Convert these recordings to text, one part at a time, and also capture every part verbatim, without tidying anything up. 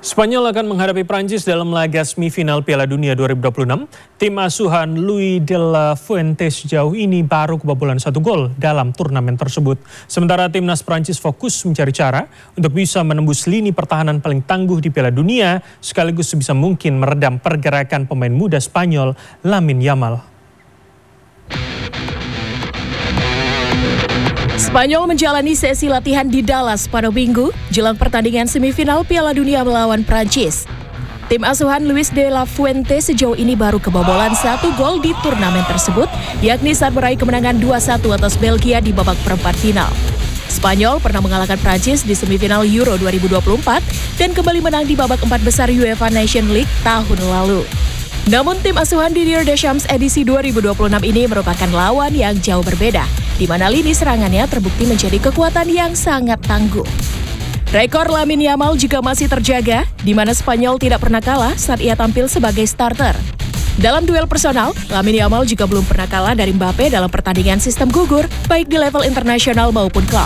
Spanyol akan menghadapi Prancis dalam laga semifinal Piala Dunia dua ribu dua puluh enam. Tim asuhan Luis de la Fuente sejauh ini baru kebobolan satu gol dalam turnamen tersebut. Sementara timnas Prancis fokus mencari cara untuk bisa menembus lini pertahanan paling tangguh di Piala Dunia, sekaligus sebisa mungkin meredam pergerakan pemain muda Spanyol Lamine Yamal. Spanyol menjalani sesi latihan di Dallas pada Minggu jelang pertandingan semifinal Piala Dunia melawan Prancis. Tim asuhan Luis de la Fuente sejauh ini baru kebobolan satu gol di turnamen tersebut, yakni saat meraih kemenangan dua satu atas Belgia di babak perempat final. Spanyol pernah mengalahkan Prancis di semifinal Euro dua ribu dua puluh empat dan kembali menang di babak empat besar UEFA Nations League tahun lalu. Namun tim asuhan Didier Deschamps edisi dua ribu dua puluh enam ini merupakan lawan yang jauh berbeda, di mana lini serangannya terbukti menjadi kekuatan yang sangat tangguh. Rekor Lamine Yamal juga masih terjaga, di mana Spanyol tidak pernah kalah saat ia tampil sebagai starter. Dalam duel personal, Lamine Yamal juga belum pernah kalah dari Mbappe dalam pertandingan sistem gugur, baik di level internasional maupun klub.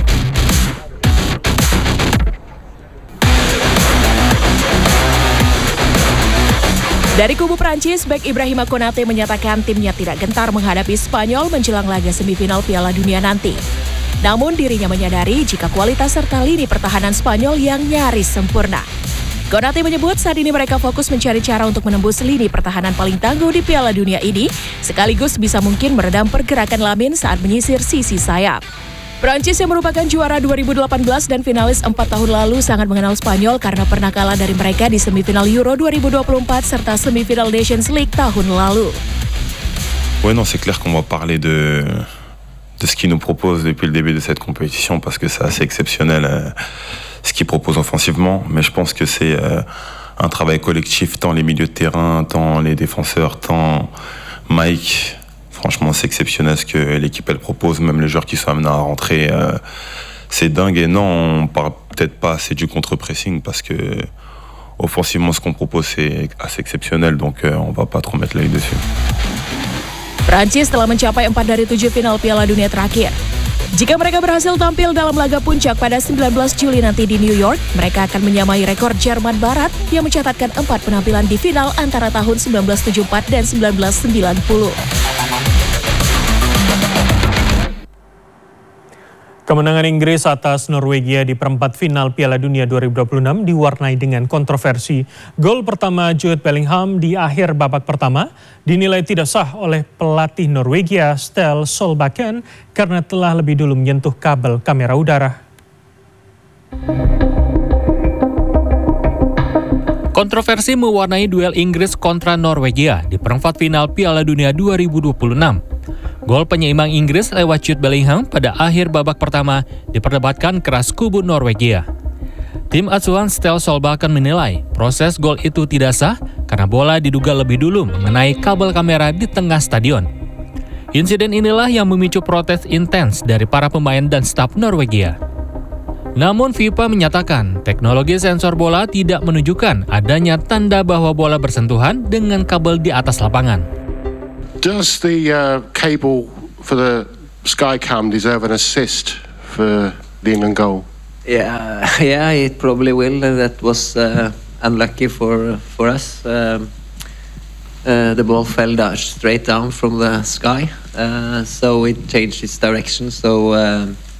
Dari kubu Prancis, bek Ibrahima Konate menyatakan timnya tidak gentar menghadapi Spanyol menjelang laga semifinal Piala Dunia nanti. Namun dirinya menyadari jika kualitas serta lini pertahanan Spanyol yang nyaris sempurna. Konate menyebut saat ini mereka fokus mencari cara untuk menembus lini pertahanan paling tangguh di Piala Dunia ini, sekaligus bisa mungkin meredam pergerakan Lamine saat menyisir sisi sayap. Prancis yang merupakan juara dua ribu delapan belas dan finalis empat tahun lalu sangat mengenal Spanyol karena pernah kalah dari mereka di semifinal Euro dua ribu dua puluh empat serta semifinal Nations League tahun lalu. Ouais, non, c'est clair qu'on va parler de de ce qu'ils nous proposent depuis le début de cette compétition parce que c'est assez exceptionnel euh, ce qu'ils proposent offensivement, mais je pense que c'est euh, un travail collectif, tant les milieux de terrain, tant les défenseurs, tant Mike. Franchement, c'est exceptionnel ce que l'équipe elle propose, même les joueurs qui sont amenés à rentrer, euh, c'est dingue. Et non, on parle peut-être pas assez du contre-pressing parce que offensivement, ce qu'on propose c'est assez exceptionnel, donc euh, on va pas trop mettre l'œil dessus. Prancis telah mencapai empat dari tujuh final Piala Dunia terakhir. Jika mereka berhasil tampil dalam laga puncak pada sembilan belas Juli nanti di New York, mereka akan menyamai rekor Jerman Barat yang mencatatkan empat penampilan di final antara tahun seribu sembilan ratus tujuh puluh empat dan seribu sembilan ratus sembilan puluh. Kemenangan Inggris atas Norwegia di perempat final Piala Dunia dua ribu dua puluh enam diwarnai dengan kontroversi. Gol pertama Jude Bellingham di akhir babak pertama dinilai tidak sah oleh pelatih Norwegia Ståle Solbakken karena telah lebih dulu menyentuh kabel kamera udara. Kontroversi mewarnai duel Inggris kontra Norwegia di perempat final Piala Dunia dua ribu dua puluh enam. Gol penyeimbang Inggris lewat Jude Bellingham pada akhir babak pertama diperdebatkan keras kubu Norwegia. Tim asuhan Ståle Solbakken menilai proses gol itu tidak sah karena bola diduga lebih dulu mengenai kabel kamera di tengah stadion. Insiden inilah yang memicu protes intens dari para pemain dan staf Norwegia. Namun FIFA menyatakan teknologi sensor bola tidak menunjukkan adanya tanda bahwa bola bersentuhan dengan kabel di atas lapangan. Does the uh, cable for the Skycam deserve an assist for the England goal? Yeah, yeah, it probably will. That was uh, unlucky for for us. Um, uh, the ball fell down, straight down from the sky, uh, so it changed its direction. So. Uh,